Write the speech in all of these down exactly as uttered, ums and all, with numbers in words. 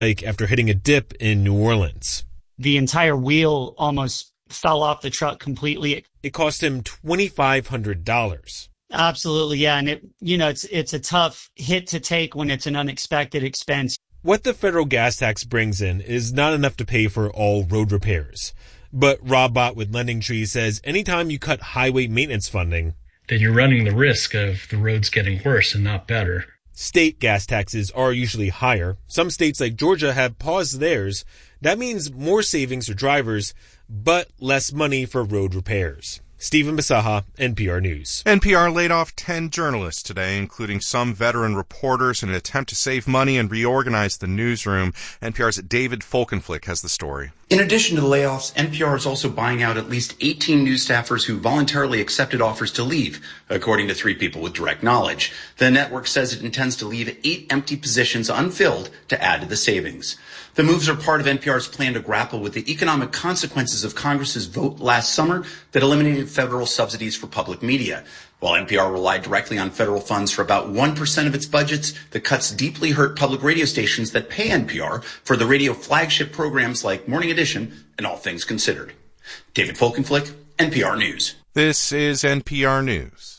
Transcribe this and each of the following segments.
like after hitting a dip in New Orleans. The entire wheel almost fell off the truck completely. It cost him twenty-five hundred dollars. Absolutely, yeah. And, it, you know, it's it's a tough hit to take when it's an unexpected expense. What the federal gas tax brings in is not enough to pay for all road repairs. But Rob Bott with Lending Tree says anytime you cut highway maintenance funding, then you're running the risk of the roads getting worse and not better. State gas taxes are usually higher. Some states like Georgia have paused theirs. That means more savings for drivers, but less money for road repairs. Stephen Basaha, N P R News. N P R laid off ten journalists today, including some veteran reporters, in an attempt to save money and reorganize the newsroom. N P R's David Folkenflik has the story. In addition to the layoffs, N P R is also buying out at least eighteen news staffers who voluntarily accepted offers to leave, according to three people with direct knowledge. The network says it intends to leave eight empty positions unfilled to add to the savings. The moves are part of N P R's plan to grapple with the economic consequences of Congress's vote last summer that eliminated federal subsidies for public media. While N P R relied directly on federal funds for about one percent of its budgets, the cuts deeply hurt public radio stations that pay N P R for the radio flagship programs like Morning Edition and All Things Considered. David Folkenflik, N P R News. This is N P R News.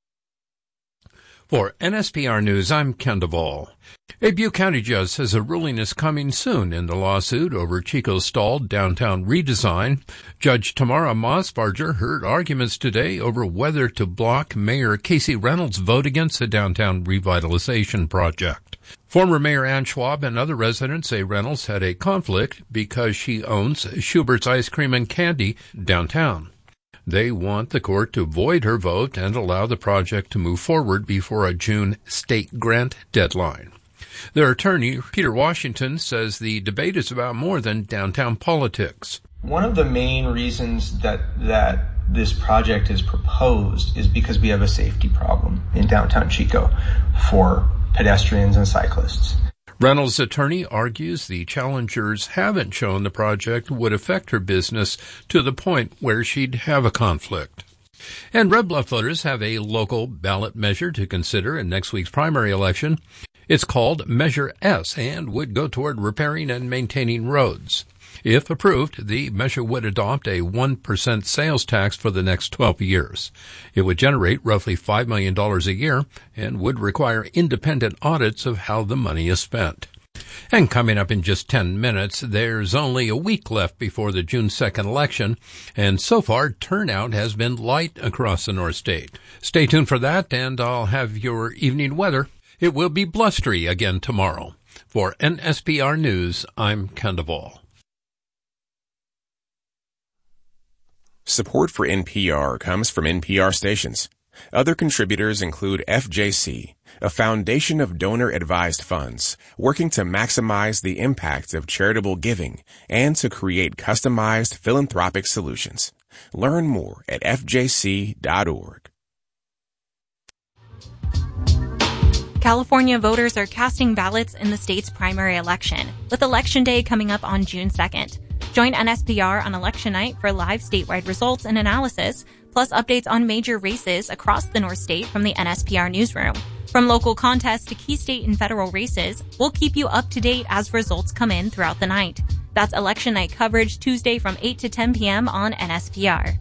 For N S P R News, I'm Ken Duvall. A Butte County judge says a ruling is coming soon in the lawsuit over Chico's stalled downtown redesign. Judge Tamara Mosbarger heard arguments today over whether to block Mayor Casey Reynolds' vote against the downtown revitalization project. Former Mayor Ann Schwab and other residents say Reynolds had a conflict because she owns Schubert's Ice Cream and Candy downtown. They want the court to void her vote and allow the project to move forward before a June state grant deadline. Their attorney, Peter Washington, says the debate is about more than downtown politics. One of the main reasons that that this project is proposed is because we have a safety problem in downtown Chico for pedestrians and cyclists. Reynolds' attorney argues the challengers haven't shown the project would affect her business to the point where she'd have a conflict. And Red Bluff voters have a local ballot measure to consider in next week's primary election. It's called Measure S and would go toward repairing and maintaining roads. If approved, the measure would adopt a one percent sales tax for the next twelve years. It would generate roughly five million dollars a year and would require independent audits of how the money is spent. And coming up in just ten minutes, there's only a week left before the June second election, and so far turnout has been light across the North State. Stay tuned for that, and I'll have your evening weather. It will be blustery again tomorrow. For N S P R News, I'm Ken Duvall. Support for N P R comes from N P R stations. Other contributors include F J C, a foundation of donor-advised funds working to maximize the impact of charitable giving and to create customized philanthropic solutions. Learn more at F J C dot org. California voters are casting ballots in the state's primary election, with Election Day coming up on June second. Join N S P R on election night for live statewide results and analysis, plus updates on major races across the North State from the N S P R newsroom. From local contests to key state and federal races, we'll keep you up to date as results come in throughout the night. That's election night coverage Tuesday from eight to ten p.m. on N S P R.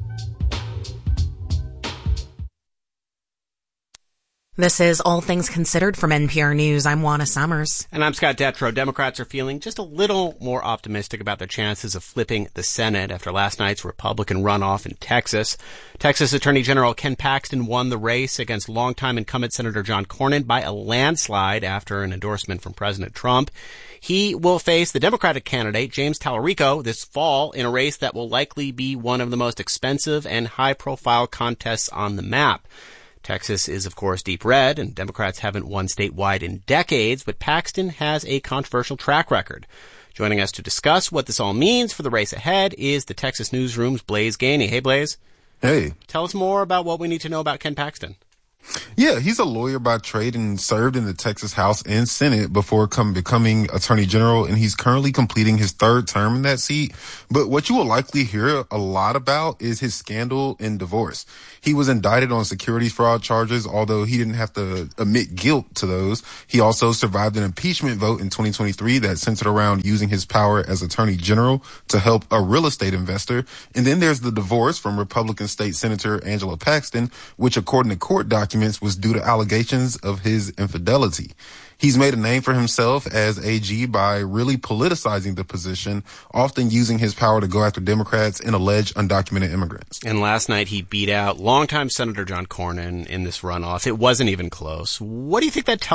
This is All Things Considered from N P R News. I'm Juana Summers. And I'm Scott Detrow. Democrats are feeling just a little more optimistic about their chances of flipping the Senate after last night's Republican runoff in Texas. Texas Attorney General Ken Paxton won the race against longtime incumbent Senator John Cornyn by a landslide after an endorsement from President Trump. He will face the Democratic candidate, James Tallarico, this fall in a race that will likely be one of the most expensive and high-profile contests on the map. Texas is, of course, deep red, and Democrats haven't won statewide in decades, but Paxton has a controversial track record. Joining us to discuss what this all means for the race ahead is the Texas Newsroom's Blaise Gainey. Hey, Blaise. Hey. Tell us more about what we need to know about Ken Paxton. Yeah, he's a lawyer by trade and served in the Texas House and Senate before come, becoming Attorney General, and he's currently completing his third term in that seat. But what you will likely hear a lot about is his scandal in divorce. He was indicted on securities fraud charges, although he didn't have to admit guilt to those. He also survived an impeachment vote in twenty twenty-three that centered around using his power as Attorney General to help a real estate investor. And then there's the divorce from Republican State Senator Angela Paxton, which according to court documents was due to allegations of his infidelity. He's made a name for himself as A G by really politicizing the position, often using his power to go after Democrats and alleged undocumented immigrants. And last night he beat out longtime Senator John Cornyn in this runoff. It wasn't even close. What do you think that tells